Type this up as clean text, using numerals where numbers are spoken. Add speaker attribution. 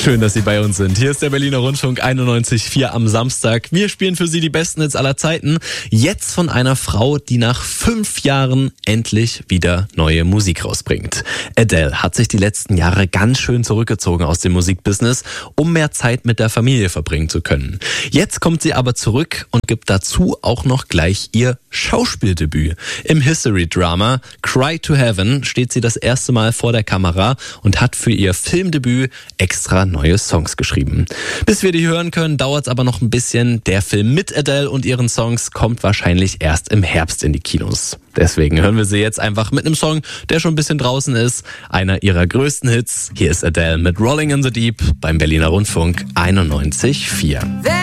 Speaker 1: Schön, dass Sie bei uns sind. Hier ist der Berliner Rundfunk 91.4 am Samstag. Wir spielen für Sie die besten Hits aller Zeiten. Jetzt von einer Frau, die nach 5 Jahren endlich wieder neue Musik rausbringt. Adele hat sich die letzten Jahre ganz schön zurückgezogen aus dem Musikbusiness, um mehr Zeit mit der Familie verbringen zu können. Jetzt kommt sie aber zurück und gibt dazu auch noch gleich ihr Schauspieldebüt. Im History-Drama Cry to Heaven steht sie das erste Mal vor der Kamera und hat für ihr Filmdebüt extra neue Songs geschrieben. Bis wir die hören können, dauert es aber noch ein bisschen. Der Film mit Adele und ihren Songs kommt wahrscheinlich erst im Herbst in die Kinos. Deswegen hören wir sie jetzt einfach mit einem Song, der schon ein bisschen draußen ist. Einer ihrer größten Hits. Hier ist Adele mit Rolling in the Deep beim Berliner Rundfunk 91.4.